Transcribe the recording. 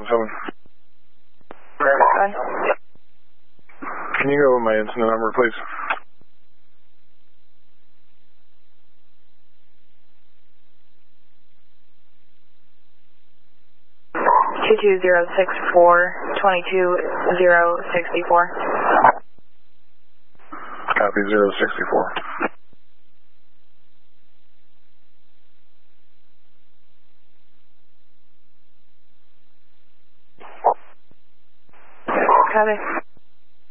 7. Go ahead. Can you go with my incident number, please? $22064-22-064. Copy 064. Copy.